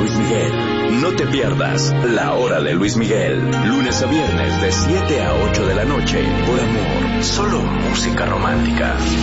Luis Miguel. No te pierdas La Hora de Luis Miguel, lunes a viernes de 7 a 8 de la noche, por Amor, solo música romántica.